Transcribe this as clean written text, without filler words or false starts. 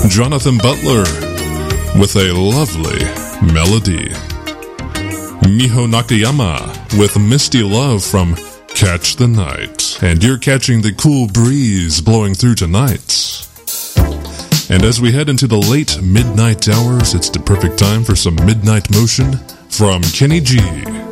Jonathan Butler with a lovely melody. Miho Nakayama with Misty Love from Catch the Night. And you're catching the cool breeze blowing through tonight. And as we head into the late midnight hours, it's the perfect time for some midnight motion from Kenny G.